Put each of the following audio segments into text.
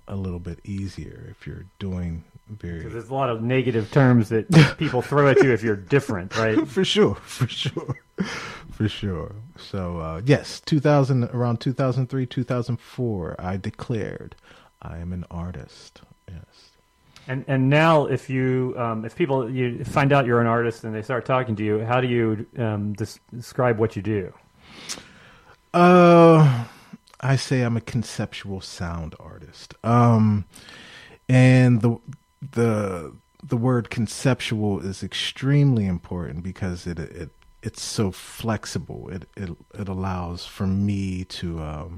a little bit easier if you're doing very. Because there's a lot of negative terms that people throw at you if you're different, right? For sure. So yes, around 2003, 2004, I declared I am an artist. Yes. And now, if people you find out you're an artist and they start talking to you, how do you describe what you do? I say I'm a conceptual sound artist. And the word conceptual is extremely important because it's so flexible. It allows for me to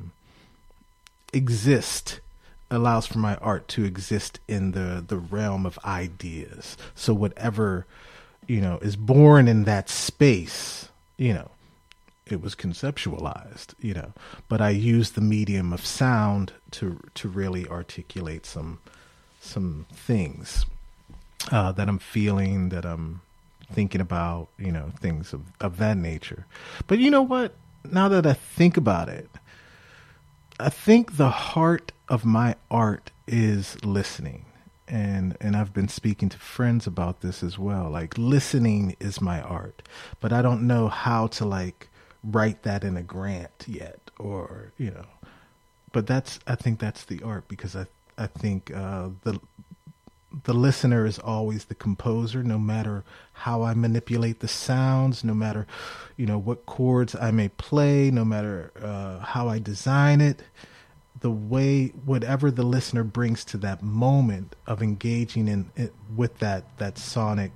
exist. Allows for my art to exist in the realm of ideas. So whatever, is born in that space, it was conceptualized, but I use the medium of sound to really articulate some things that I'm feeling, that I'm thinking about, things of that nature. But you know what? Now that I think about it, I think the heart of my art is listening. And I've been speaking to friends about this as well. Like, listening is my art, but I don't know how to write that in a grant yet, or, but I think that's the art, because I think the listener is always the composer, no matter how I manipulate the sounds, no matter, what chords I may play, no matter how I design it. The way, whatever the listener brings to that moment of engaging in it with that sonic,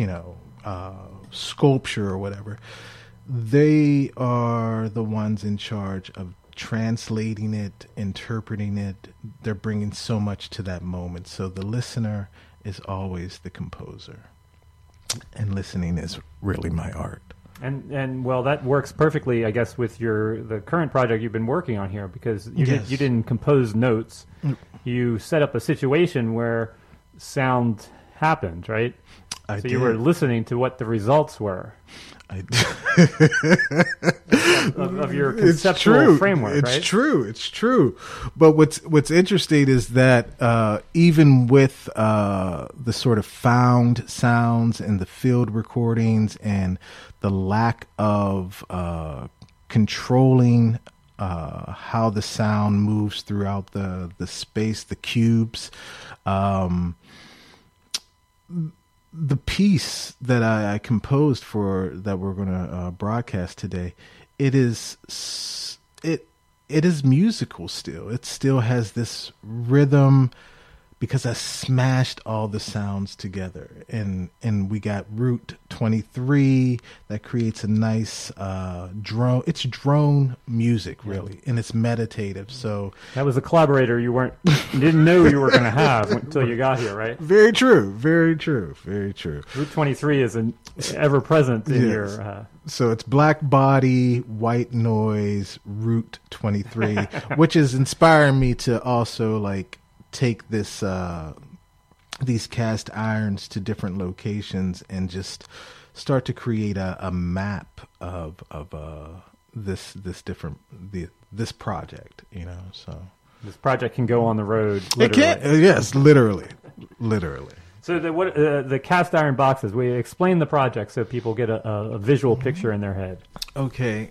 sculpture or whatever, they are the ones in charge of translating it, interpreting it. They're bringing so much to that moment. So the listener is always the composer, and listening is really my art. And well, that works perfectly, I guess, with the current project you've been working on here, because you didn't compose notes. You set up a situation where sound happened, right? You were listening to what the results were. Of your conceptual framework, right? It's true. But what's interesting is that even with the sort of found sounds and the field recordings and the lack of controlling how the sound moves throughout the space, the cubes, the piece that I composed that we're going to broadcast today, it is musical still. It still has this rhythm, because I smashed all the sounds together, and we got Route 23 that creates a nice drone. It's drone music, really, and it's meditative. So that was a collaborator you didn't know you were going to have until you got here, right? Very true. Route 23 is an ever present in your. So it's Black Body, White Noise, Route 23, which is inspiring me to also take this these cast irons to different locations and just start to create a map of this project, so this project can go on the road, literally. It can, yes, literally. So the cast iron boxes, we explain the project so people get a visual picture in their head. Okay.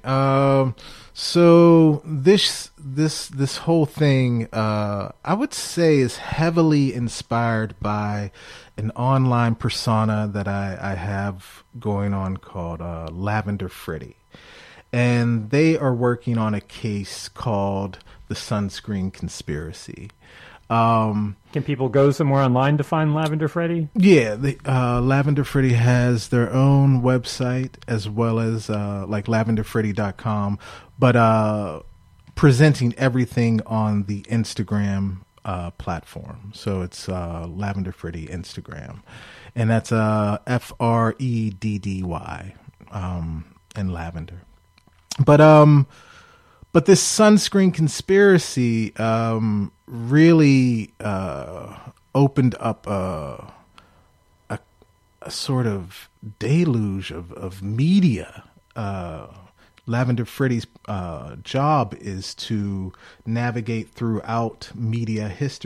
So this whole thing, I would say, is heavily inspired by an online persona that I have going on called Lavender Freddy. And they are working on a case called the Sunscreen Conspiracy. Can people go somewhere online to find Lavender Freddy? Yeah, Lavender Freddy has their own website, as well as lavenderfreddy.com, but presenting everything on the Instagram platform. So it's Lavender Freddy Instagram, and that's FREDDY and Lavender. But this Sunscreen Conspiracy really opened up a sort of deluge of media. Lavender Freddy's job is to navigate throughout media history